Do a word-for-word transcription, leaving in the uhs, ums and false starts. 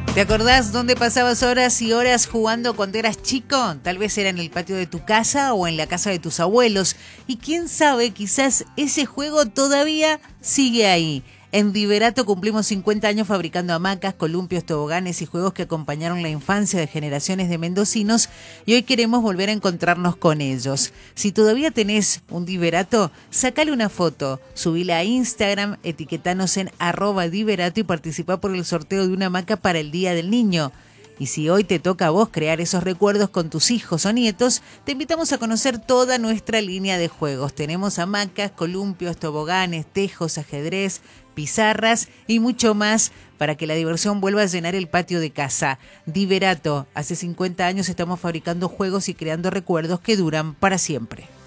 ¿Te acordás dónde pasabas horas y horas jugando cuando eras chico? Tal vez era en el patio de tu casa o en la casa de tus abuelos. Y quién sabe, quizás ese juego todavía sigue ahí. En Diverato cumplimos cincuenta años fabricando hamacas, columpios, toboganes y juegos que acompañaron la infancia de generaciones de mendocinos y hoy queremos volver a encontrarnos con ellos. Si todavía tenés un Diverato, sacale una foto, subila a Instagram, etiquetanos en arroba Diverato y participá por el sorteo de una hamaca para el Día del Niño. Y si hoy te toca a vos crear esos recuerdos con tus hijos o nietos, te invitamos a conocer toda nuestra línea de juegos. Tenemos hamacas, columpios, toboganes, tejos, ajedrez, pizarras y mucho más para que la diversión vuelva a llenar el patio de casa. Diverato, hace cincuenta años estamos fabricando juegos y creando recuerdos que duran para siempre.